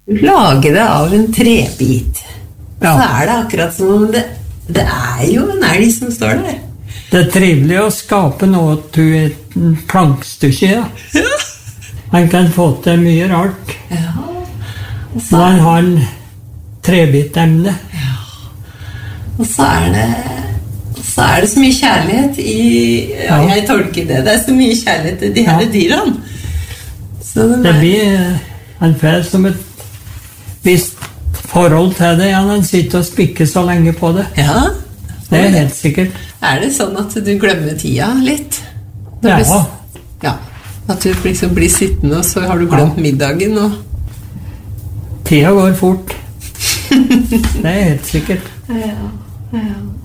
lage det av en trebit. Ja. Så det akkurat som om det jo en elg som står der. Det trivelig å skape noe til et plankstykke, ja. Ja. Man kan få til mye rart. Ja. Når man har en trebitemne. Ja. Og så det så mye kjærlighet i... Ja, jeg tolker det. Det så mye kjærlighet til de her dyrene. Så det blir en fel som et visst forhold til det, ja, når man sitter og spikker så lenge på det. Ja. Det helt sikkert. Det sånn at du glemmer tida litt? Ja. Ja. At du liksom blir sittende, og så har du glemt middagen, og... Tida går fort. Det helt sikkert. Ja.